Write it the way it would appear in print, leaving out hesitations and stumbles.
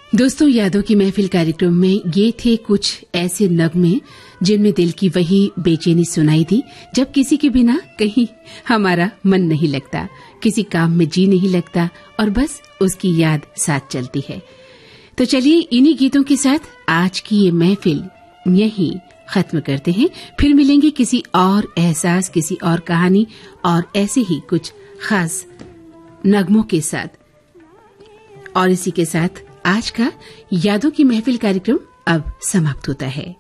दोस्तों, यादों की महफिल कार्यक्रम में ये थे कुछ ऐसे नगमे जिनमें दिल की वही बेचैनी सुनाई दी जब किसी के बिना कहीं हमारा मन नहीं लगता, किसी काम में जी नहीं लगता और बस उसकी याद साथ चलती है। तो चलिए इन्हीं गीतों के साथ आज की ये महफिल यहीं खत्म करते हैं। फिर मिलेंगे किसी और एहसास, किसी और कहानी और ऐसे ही कुछ खास नगमों के साथ। और इसी के साथ आज का यादों की महफिल कार्यक्रम अब समाप्त होता है।